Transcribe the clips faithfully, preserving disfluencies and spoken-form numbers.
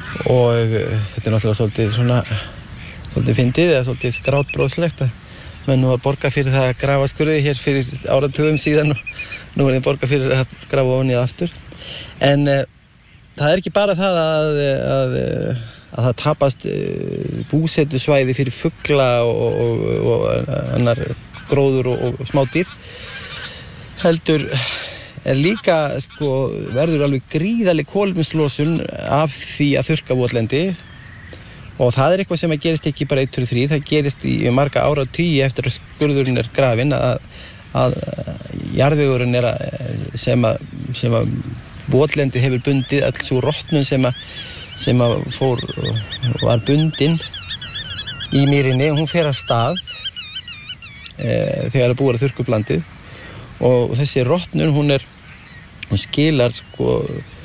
og þetta er náttúrulega svolítið svona svolítið fyndið eða svolítið grátbroslegt að menn nú að borga fyrir það að grafa skurði hér fyrir áratugum síðan og nú er þeim borga fyrir að grafa ofan í það aftur. En uh, það er ekki bara það að, að, að það tapast uh, búsetusvæði fyrir fugla og, og, og annar gróður og, og smádýr. Heldur er líka, sko, verður alveg gríðarleg kolefnislosun af því að þurrka votlendi og það er eitthvað sem að gerist ekki bara eitt, tveir, þrír, það gerist í marga áratugi eftir að skurðurinn er grafinn að, að jarðvegurinn er að, sem að, sem að votlendi hefur bundið öll sú rotnun sem að, sem að fór, var bundin í mýrinni, hún fer af stað e, þegar er búið að þurrka upp landið og þessi rotnun, hún er hún skilar sko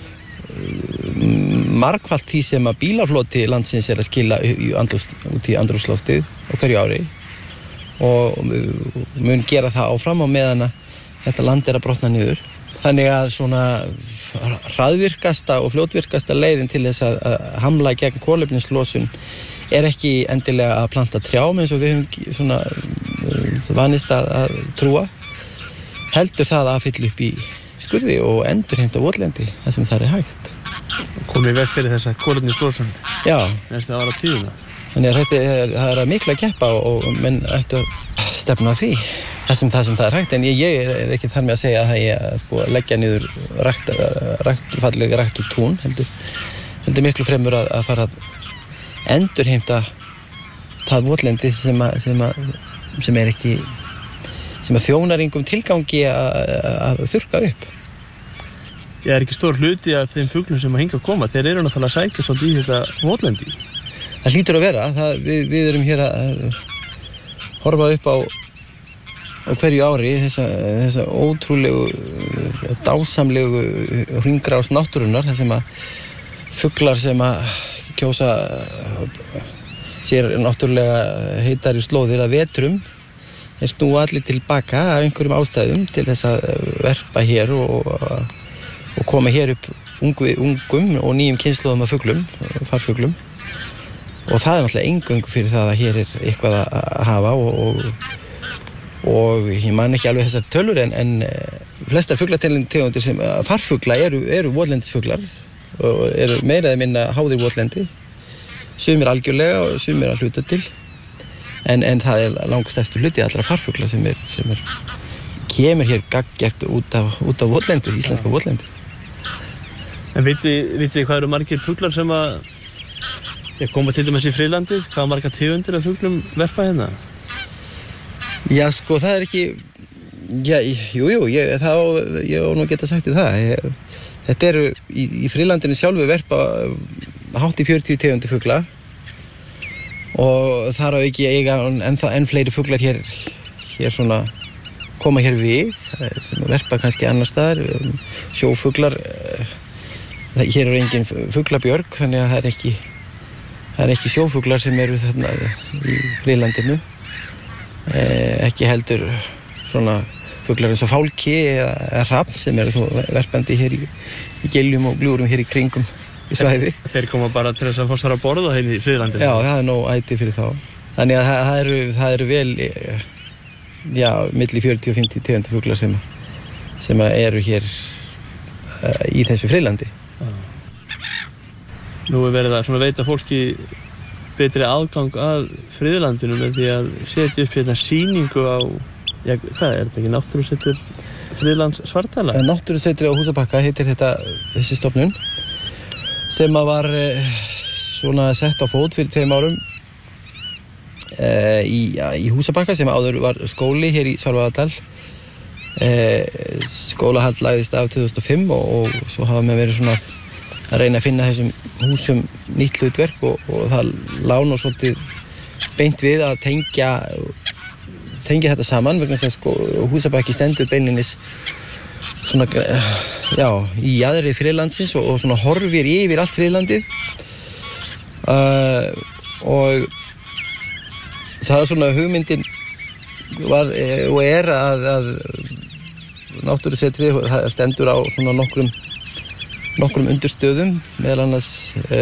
margfalt því sem að bílafloti landsins er að skila í andrús, út í andrúmsloftið á hverju ári og mun gera það áfram á meðan að þetta land er að brotna niður. Þannig að svona hraðvirkasta og fljótvirkasta leiðin til þess að, að hamla gegn kolefnislosun er ekki endilega að planta trjám eins og við höfum svona vanist að, að trúa. Heldur það að fylla upp í skurði og endurheimta votlendi þar sem það er hægt. Komið veg fyrir þessa kolefnislosun. Já. Næstu áratugina. Þannig að þetta er, það er að mikla að keppa og, og menn ættu að stefna því það sem það sem það er hægt. En ég, ég er ekki þar með að segja að ég sko, leggja niður rækt, rækt, fallega ræktu tún. Heldur, heldur miklu fremur að, að fara að endurheimta það votlendi sem, að, sem, að, sem er ekki sem að þjónar engum tilgangi að, að þurrka upp. Ég er ekki stór hluti af þeim fuglum sem að hinga að koma. Þeir eru náttúrulega að sækja svolítið í þetta votlendi. Það hlýtur að vera. Það, við, við erum hér að horfa upp á, á hverju ári þessa, þessa ótrúlegu, dásamlegu hringrás náttúrunnar, þar sem að fuglar sem að kjósa sér náttúrulega heitari slóðir að vetrum þeir snúa allir tilbaka af einhverjum ástæðum til þess að verpa hér og, og koma hér upp ungu, ungum og nýjum kynslóðum af fuglum, farfuglum og það er náttúrulega eingöngu fyrir það að hér er eitthvað að hafa og, og, og ég man ekki alveg þessar tölur en, en flestar fuglategundir sem farfugla eru, eru votlendisfuglar og eru meira eða minna háðir votlendi sumir algjörlega og sumir að hluta til En, en það er langstærstu hluti allra farfugla sem er, sem er kemur hér gaggjart út af, út af votlendi, íslenska votlendi. En vitið þið hvað eru margir fuglar sem að ja, koma til dæmis í friðlandið? Hvað margar tegundir af fuglum verpa hérna? Já, sko, það er ekki... Já, jú, jú, ég, þá, ég á nú að geta sagt þér það. Ég, þetta eru í, í friðlandinu sjálfu verpa hátt í fjörutíu tegundir fugla. Og þar á ekki eiga enn, enn fleiri fuglar hér, hér svona koma hér við, sem verpa kannski annar staðar, sjófuglar, hér er engin fuglabjörg, þannig að það er ekki, það er ekki sjófuglar sem eru þarna í friðlandinu, ekki heldur svona fuglar eins og fálki eða, eða hrafn sem eru þó verpandi hér í, í giljum og gljúrum hér í kringum. Í svæði. Þeir koma bara til þess að fá sér að borða hérna í friðlandinu. Já, það er nóg æti fyrir þá. Þannig að það, það, eru, það eru vel, já, milli fjörutíu og fimmtíu tegundir fuglar sem, sem eru hér uh, í þessu friðlandi. Já. Nú er verið að svona veita fólki betri aðgang að friðlandinu með því að setja upp hérna sýningu á, já, hvað er þetta ekki, náttúrusetur friðlands Svartdæla? Náttúrusetri á Húsabakka heitir þetta, þessi stofnun. sem að var svona sett á fót fyrir tveim árum e, í, ja, í Húsabakka sem áður var skóli hér í Svarfaðardal. E, skólahald lagðist af tvö þúsund og fimm og, og svo hafa með verið svona að reyna að finna þessum húsum nýtt hlutverk og, og það lá nú svolítið beint við að tengja, tengja þetta saman vegna þess að sko, Húsabakki stendur beinlinis svona, já, í jaðri friðlandsins og, og svona horfir yfir allt friðlandið uh, og það er svona hugmyndin var og er að, að náttúrusetrið það stendur á svona nokkrum nokkrum undirstöðum meðal annars